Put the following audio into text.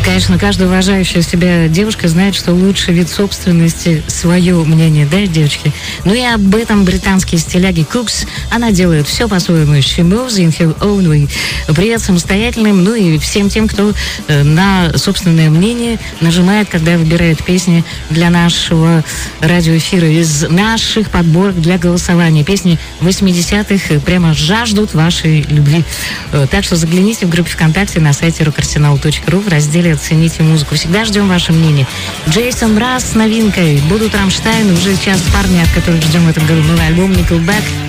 Конечно, каждая уважающая себя девушка знает, что лучший вид собственности — свое мнение, да, девочки? Ну и об этом британские стиляги Cooks. Она делает все по-своему. She moves in her own way. Привет самостоятельным, ну и всем тем, кто на собственное мнение нажимает, когда выбирает песни для нашего радиоэфира из наших подборок для голосования. Песни 80-х прямо жаждут вашей любви. Так что загляните в группе ВКонтакте на сайте rockarsenal.ru в разделе «Оцените музыку». Всегда ждем ваше мнение. Джейсон Мраз с новинкой. Будут Рамштайн, уже сейчас парни, от которых ждем этот новый альбом Nickelback.